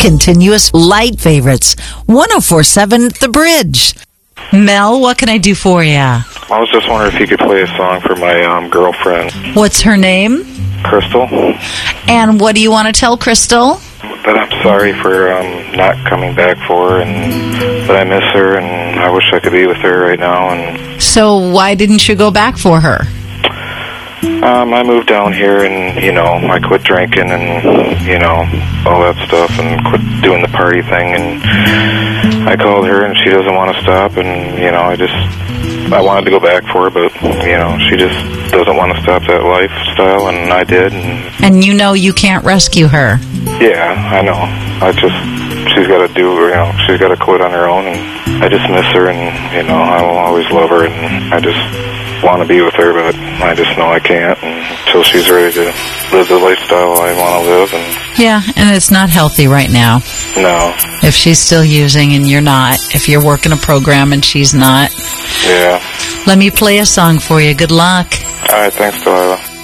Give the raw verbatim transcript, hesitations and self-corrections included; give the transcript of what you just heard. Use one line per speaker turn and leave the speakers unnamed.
Continuous light favorites. one oh four point seven The Bridge. Mel, what can I do for you?
I was just wondering if you could play a song for my um, girlfriend,
What's her name?
Crystal.
And what do you want to tell Crystal?
That I'm sorry for um, not coming back for her, and that I miss her, and I wish I could be with her right now. And
So why didn't you go back for her?
um, I moved down here, and you know, I quit drinking, and you know, all that stuff, and quit doing the party thing. And I called her, and she doesn't want to stop. And you know, I just I wanted to go back for her, but you know, she just doesn't want to stop that lifestyle, and I did. And
And you know you can't rescue her.
yeah, I know. I just she's got to do, you know, she's got to quit on her own, and I just miss her, and you know, I will always love her, and I just want to be with her, but I just know I can't until she's ready to live the lifestyle I want to live. And
Yeah, and it's not healthy right now.
no,
If she's still using and you're not, if you're working a program and she's not.
yeah.
Let me play a song for you. Good luck.
All right, thanks, Delilah.